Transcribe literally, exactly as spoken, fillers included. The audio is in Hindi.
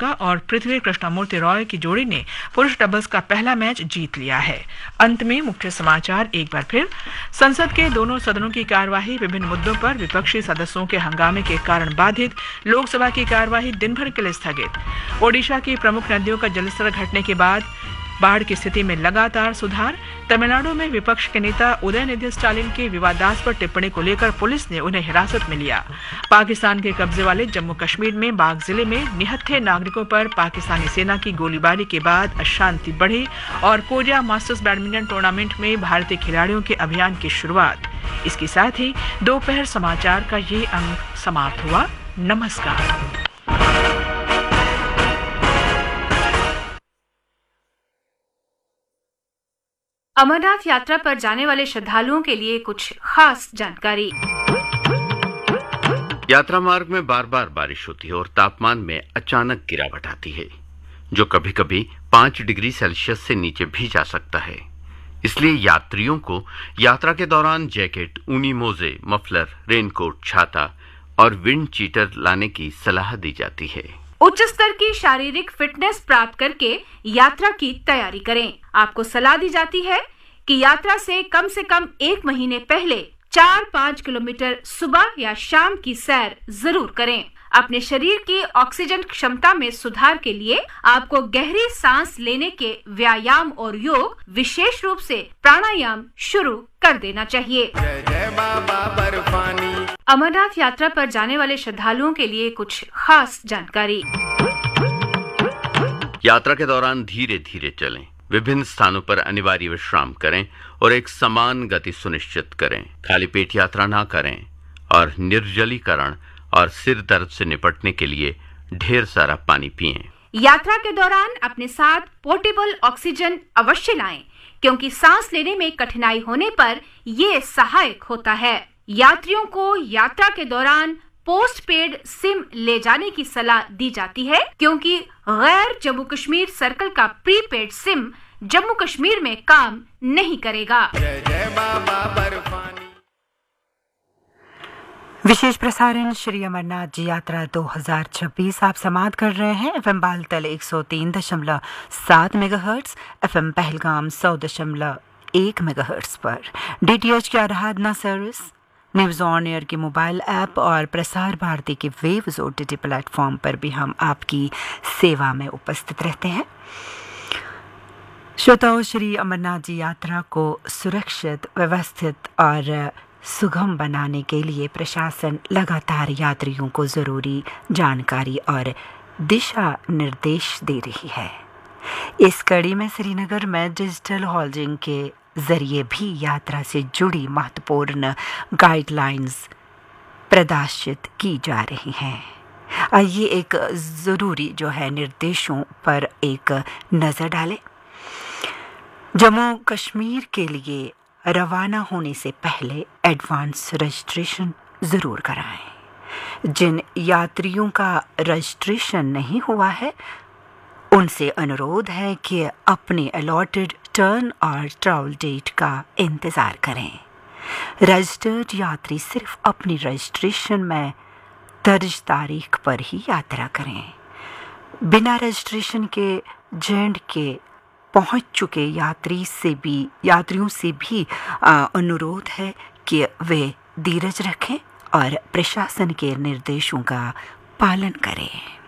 बागा और पृथ्वी कृष्णमूर्ति रॉय की जोड़ी ने पुरुष डबल्स का पहला मैच जीत लिया है। अंत में मुख्य समाचार एक बार फिर। संसद के दोनों सदनों की कार्यवाही विभिन्न मुद्दों पर विपक्षी सदस्यों के हंगामे के कारण बाधित। लोकसभा की कार्यवाही दिन भर के लिए स्थगित। ओडिशा की प्रमुख नदियों का जलस्तर घटने के बाद बाढ़ की स्थिति में लगातार सुधार। तमिलनाडु में विपक्ष के नेता उदयनिधि स्टालिन की विवादास्पद टिप्पणी को लेकर पुलिस ने उन्हें हिरासत में लिया। पाकिस्तान के कब्जे वाले जम्मू कश्मीर में बाग जिले में निहत्थे नागरिकों पर पाकिस्तानी सेना की गोलीबारी के बाद अशांति बढ़ी और कोरिया मास्टर्स बैडमिंटन टूर्नामेंट में भारतीय खिलाड़ियों के अभियान की शुरुआत। इसके साथ ही दोपहर समाचार का ये अंक समाप्त हुआ। नमस्कार। अमरनाथ यात्रा पर जाने वाले श्रद्धालुओं के लिए कुछ खास जानकारी। यात्रा मार्ग में बार बार बारिश होती है और तापमान में अचानक गिरावट आती है, जो कभी कभी पाँच डिग्री सेल्सियस से नीचे भी जा सकता है। इसलिए यात्रियों को यात्रा के दौरान जैकेट, ऊनी मोजे, मफलर, रेनकोट, छाता और विंड चीटर लाने की सलाह दी जाती है। उच्च स्तर की शारीरिक फिटनेस प्राप्त करके यात्रा की तैयारी करें। आपको सलाह दी जाती है कि यात्रा से कम से कम एक महीने पहले चार पाँच किलोमीटर सुबह या शाम की सैर जरूर करें। अपने शरीर की ऑक्सीजन क्षमता में सुधार के लिए आपको गहरी सांस लेने के व्यायाम और योग, विशेष रूप से प्राणायाम शुरू कर देना चाहिए। जय जय बाबा बर्फानी। अमरनाथ यात्रा पर जाने वाले श्रद्धालुओं के लिए कुछ खास जानकारी। यात्रा के दौरान धीरे धीरे चलें, विभिन्न स्थानों पर अनिवार्य विश्राम करें और एक समान गति सुनिश्चित करें। खाली पेट यात्रा ना करें और निर्जलीकरण और सिर दर्द से निपटने के लिए ढेर सारा पानी पिएं। यात्रा के दौरान अपने साथ पोर्टेबल ऑक्सीजन अवश्य लाएं, क्योंकि सांस लेने में कठिनाई होने पर ये सहायक होता है। यात्रियों को यात्रा के दौरान पोस्ट पेड सिम ले जाने की सलाह दी जाती है, क्योंकि गैर जम्मू कश्मीर सर्कल का प्रीपेड सिम जम्मू कश्मीर में काम नहीं करेगा। जय जय बाबा बर्फानी। विशेष प्रसारण श्री अमरनाथ जी यात्रा दो हज़ार छब्बीस आप समाप्त कर रहे हैं। एफएम बालतल एक सौ तीन दशमलव सात मेगाहर्ट्ज, एफएम पहलगाम सौ दशमलव एक मेगाहर्ट्ज पर, डीटीएच की आराधना सर्विस, न्यूज़ ऑन एयर के मोबाइल ऐप और प्रसार भारती के वेव्स ओटीटी प्लेटफॉर्म पर भी हम आपकी सेवा में उपस्थित रहते हैं। श्रोताओं, श्री अमरनाथ जी यात्रा को सुरक्षित, व्यवस्थित और सुगम बनाने के लिए प्रशासन लगातार यात्रियों को ज़रूरी जानकारी और दिशा निर्देश दे रही है। इस कड़ी में श्रीनगर में डिजिटल हॉल्डिंग के जरिए भी यात्रा से जुड़ी महत्वपूर्ण गाइडलाइंस प्रदर्शित की जा रही हैं। आइए एक ज़रूरी जो है निर्देशों पर एक नज़र डालें। जम्मू कश्मीर के लिए रवाना होने से पहले एडवांस रजिस्ट्रेशन ज़रूर कराएं। जिन यात्रियों का रजिस्ट्रेशन नहीं हुआ है, उनसे अनुरोध है कि अपने अलॉटेड टर्न और ट्रैवल डेट का इंतज़ार करें। रजिस्टर्ड यात्री सिर्फ अपनी रजिस्ट्रेशन में दर्ज तारीख पर ही यात्रा करें। बिना रजिस्ट्रेशन के जेएंड के पहुंच चुके यात्री से भी यात्रियों से भी आ, अनुरोध है कि वे धीरज रखें और प्रशासन के निर्देशों का पालन करें।